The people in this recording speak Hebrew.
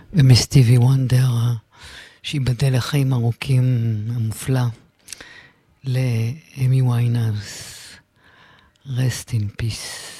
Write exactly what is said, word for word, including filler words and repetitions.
ומסטיבי וונדר, שיבדל לחיים ארוכים, המופלא, לאמי ויינהאוס, rest in peace.